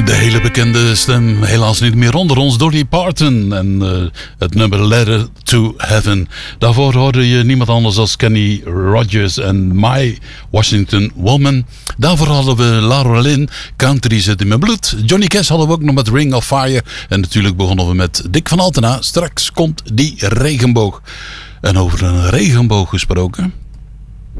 De hele bekende stem, helaas niet meer onder ons, Dolly Parton. En het nummer Letter to Heaven. Daarvoor hoorde je niemand anders dan Kenny Rogers en My Washington Woman. Daarvoor hadden we Laura Lynn, Country zit in mijn bloed. Johnny Cash hadden we ook nog met Ring of Fire. En natuurlijk begonnen we met Dick van Altena. Straks komt die regenboog. En over een regenboog gesproken.